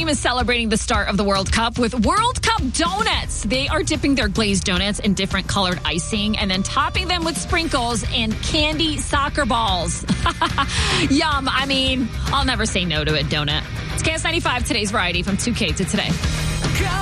team is celebrating the start of the World Cup with World Cup donuts. They are dipping their glazed donuts in different colored icing and then topping them with sprinkles and candy soccer balls. Yum. I mean, I'll never say no to a donut. It's KS95, today's variety from 2K to today.